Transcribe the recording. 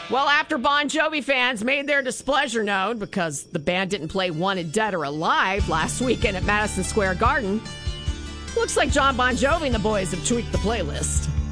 Well, after Bon Jovi fans made their displeasure known because the band didn't play Wanted Dead or Alive last weekend at Madison Square Garden, looks like John Bon Jovi and the boys have tweaked the playlist.